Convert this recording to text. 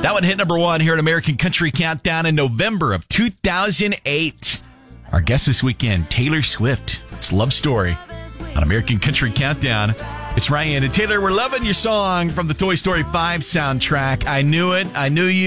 That one hit number 1 here at American Country Countdown in November of 2008. Our guest this weekend, Taylor Swift. It's Love Story on American Country Countdown. It's Ryan and Taylor. We're loving your song from the Toy Story 5 soundtrack. I Knew It. I Knew You.